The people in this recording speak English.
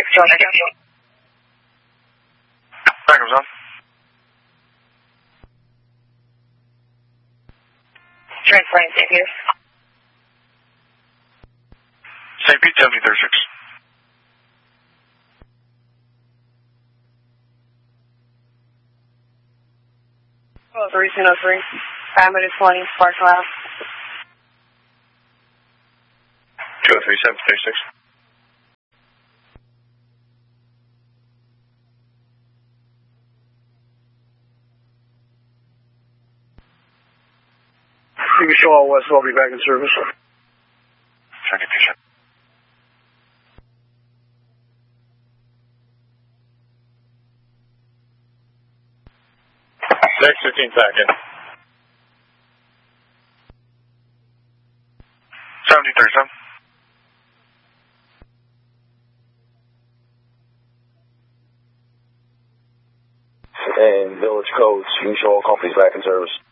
Backups on. Transferring St. Peter. St. Pete 7036. Oh, 303. 5 minutes 20, Spark Cloud. 203-736. You can show all west, I'll be back in service. Checking patient. Next 15 seconds. 1737. And Village Codes, you can show all companies back in service.